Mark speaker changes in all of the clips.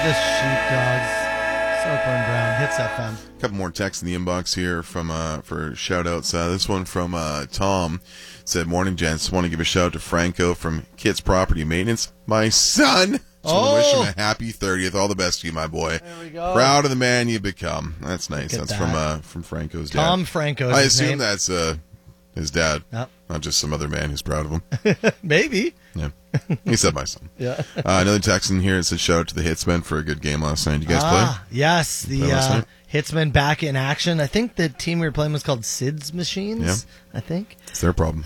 Speaker 1: The Sheepdogs. Soper and Brown. Hits FM.
Speaker 2: A couple more texts in the inbox here from for shout-outs. This one from Tom said, "Morning, gents. Want to give a shout out to Franco from Kit's Property Maintenance. My son. So I wish him a happy 30th. All the best to you, my boy.
Speaker 1: There we go.
Speaker 2: Proud of the man you become." That's nice.
Speaker 1: Look at
Speaker 2: That's
Speaker 1: that.
Speaker 2: from Franco's dad.
Speaker 1: Tom Franco's
Speaker 2: I
Speaker 1: his
Speaker 2: assume
Speaker 1: name.
Speaker 2: that's his dad.
Speaker 1: Yep.
Speaker 2: Not just some other man who's proud of him.
Speaker 1: Maybe.
Speaker 2: Yeah. He said my son.
Speaker 1: Yeah.
Speaker 2: Another text in here. It said, "Shout out to the Hitsmen for a good game last night." You guys play?
Speaker 1: Yes.
Speaker 2: Play last
Speaker 1: The
Speaker 2: night?
Speaker 1: Hitsmen back in action. I think the team we were playing was called Sid's Machines.
Speaker 2: Yeah.
Speaker 1: I think.
Speaker 2: It's their problem.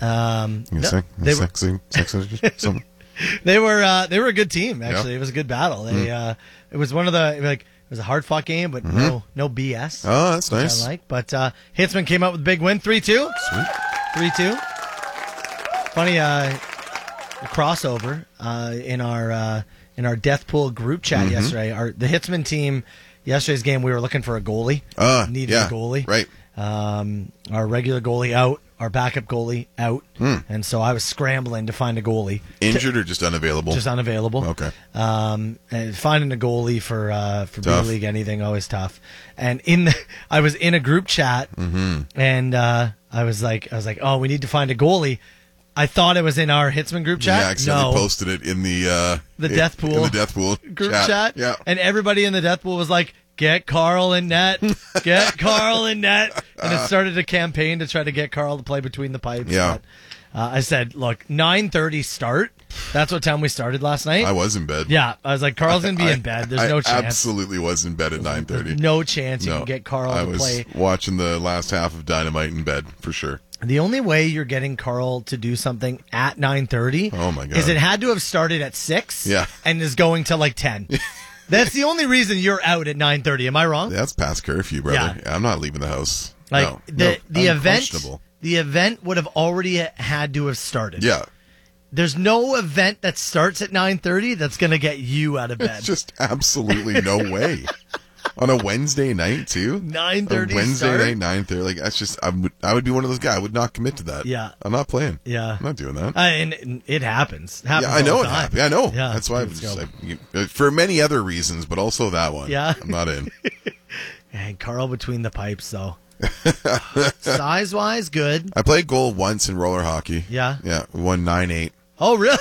Speaker 2: Something.
Speaker 1: They were a good team, actually.
Speaker 2: Yeah.
Speaker 1: It was a good battle. It was one of the, it was a hard fought game, but no BS.
Speaker 2: Oh, that's
Speaker 1: which
Speaker 2: nice.
Speaker 1: I like. But Hitsman came out with a big win, 3-2.
Speaker 2: Sweet.
Speaker 1: 3-2. Funny crossover in our Death Pool group chat yesterday. The Hitsman team, yesterday's game, we were looking for a goalie. Needed a goalie.
Speaker 2: Right.
Speaker 1: Our regular goalie out. Our backup goalie out, and so I was scrambling to find a goalie.
Speaker 2: Injured or just unavailable?
Speaker 1: Just unavailable.
Speaker 2: Okay.
Speaker 1: And finding a goalie for B League, anything, always tough. And I was in a group chat, and I was like, oh, we need to find a goalie. I thought it was in our Hitsman group chat.
Speaker 2: Yeah, I accidentally posted it in the
Speaker 1: Death Pool
Speaker 2: in the Death Pool
Speaker 1: group chat.
Speaker 2: Yeah,
Speaker 1: and everybody in the Death Pool was like, "Get Carl in net, get Carl in net," and it started a campaign to try to get Carl to play between the pipes.
Speaker 2: Yeah.
Speaker 1: But, I said, "Look, 9:30 start. That's what time we started last night."
Speaker 2: I was in bed.
Speaker 1: Yeah, I was like, "Carl's gonna be in bed. There's no chance."
Speaker 2: Absolutely was in bed at 9:30.
Speaker 1: No chance you can get Carl to play.
Speaker 2: I was watching the last half of Dynamite in bed for sure.
Speaker 1: The only way you're getting Carl to do something at 9:30,
Speaker 2: oh my God,
Speaker 1: is it had to have started at 6,
Speaker 2: yeah,
Speaker 1: and is going to like 10. That's the only reason you're out at 9:30. Am I wrong?
Speaker 2: That's past curfew, brother. Yeah. I'm not leaving the house.
Speaker 1: Like the
Speaker 2: unquestionable.
Speaker 1: The event would have already had to have started.
Speaker 2: Yeah.
Speaker 1: There's no event that starts at 9:30 that's going to get you out of bed.
Speaker 2: It's just absolutely no way. On a Wednesday night too.
Speaker 1: 9:30
Speaker 2: Wednesday
Speaker 1: start?
Speaker 2: night, 9:30. Like that's just I would be one of those guys. I would not commit to that.
Speaker 1: Yeah.
Speaker 2: I'm not playing.
Speaker 1: Yeah.
Speaker 2: I'm not doing that.
Speaker 1: And it happens.
Speaker 2: Yeah, I know
Speaker 1: all
Speaker 2: it
Speaker 1: the time.
Speaker 2: happens. I know.
Speaker 1: Yeah,
Speaker 2: That's why I'm just like, for many other reasons, but also that one.
Speaker 1: Yeah.
Speaker 2: I'm not in.
Speaker 1: And Carl between the pipes, though. Size-wise, good.
Speaker 2: I played goal once in roller hockey.
Speaker 1: Yeah?
Speaker 2: Yeah, we won 9-8.
Speaker 1: Oh, really?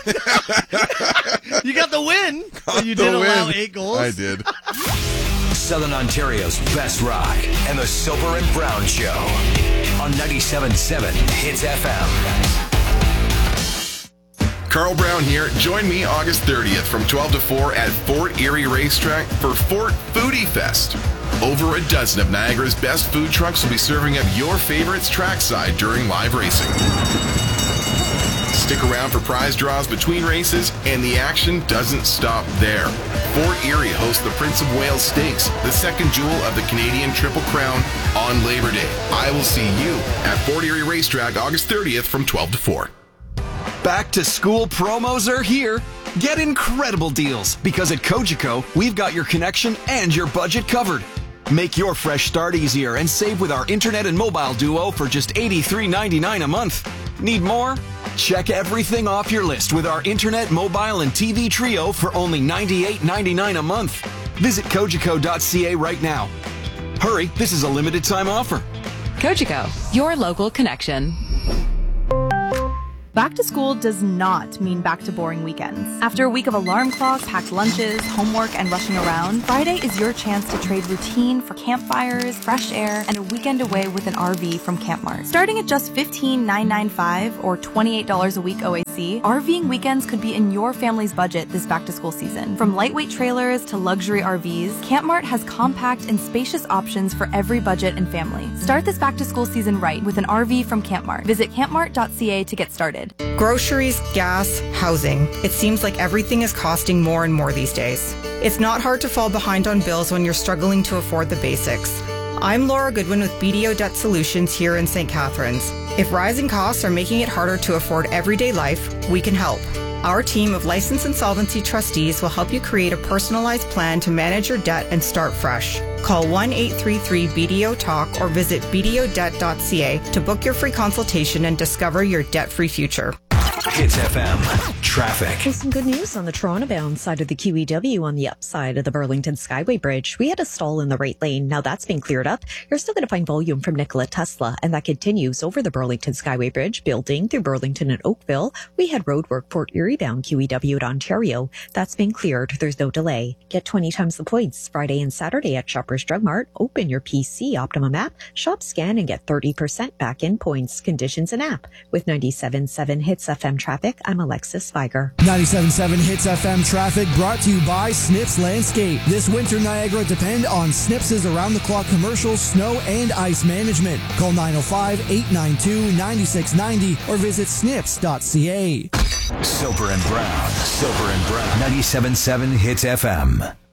Speaker 1: You got the win. But you did allow 8 goals?
Speaker 2: I did.
Speaker 3: Southern Ontario's best rock and the Soper and Brown Show on 97.7 Hits FM.
Speaker 4: Carl Brown here. Join me August 30th from 12 to 4 at Fort Erie Racetrack for Fort Foodie Fest. Over a dozen of Niagara's best food trucks will be serving up your favorites trackside during live racing. Stick around for prize draws between races, and the action doesn't stop there. Fort Erie hosts the Prince of Wales Stakes, the second jewel of the Canadian Triple Crown, on Labor Day. I will see you at Fort Erie Racetrack August 30th from 12 to 4.
Speaker 5: Back to school promos are here. Get incredible deals because at Cogeco, we've got your connection and your budget covered. Make your fresh start easier and save with our internet and mobile duo for just $83.99 a month. Need more? Check everything off your list with our internet, mobile, and TV trio for only $98.99 a month. Visit Cogeco.ca right now. Hurry, this is a limited time offer.
Speaker 6: Cogeco, your local connection.
Speaker 7: Back to school does not mean back to boring weekends. After a week of alarm clocks, packed lunches, homework, and rushing around, Friday is your chance to trade routine for campfires, fresh air, and a weekend away with an RV from Camp Mart. Starting at just $15,995 or $28 a week OAC, RVing weekends could be in your family's budget this back-to-school season. From lightweight trailers to luxury RVs, Camp Mart has compact and spacious options for every budget and family. Start this back-to-school season right with an RV from Camp Mart. Visit campmart.ca to get started.
Speaker 8: Groceries, gas, housing. It seems like everything is costing more and more these days. It's not hard to fall behind on bills when you're struggling to afford the basics. I'm Laura Goodwin with BDO Debt Solutions here in St. Catharines. If rising costs are making it harder to afford everyday life, we can help. Our team of licensed insolvency trustees will help you create a personalized plan to manage your debt and start fresh. Call 1-833-BDO-TALK or visit bdodebt.ca to book your free consultation and discover your debt-free future.
Speaker 3: Hits FM traffic.
Speaker 9: Well, some good news on the Toronto-bound side of the QEW on the upside of the Burlington Skyway Bridge. We had a stall in the right lane. Now that's been cleared up. You're still going to find volume from Nikola Tesla, and that continues over the Burlington Skyway Bridge, building through Burlington and Oakville. We had roadwork Port Erie-bound QEW at Ontario. That's been cleared. There's no delay. Get 20 times the points Friday and Saturday at Shoppers Drug Mart. Open your PC Optimum app, shop, scan, and get 30% back in points. Conditions and app. With 97.7 Hits FM traffic, I'm Alexis Viger.
Speaker 10: 97.7 Hits FM traffic brought to you by Snips Landscape. This winter, Niagara depend on Snips' around-the-clock commercial snow and ice management. Call 905-892-9690 or visit snips.ca.
Speaker 3: Soper and Brown. 97.7 Hits FM.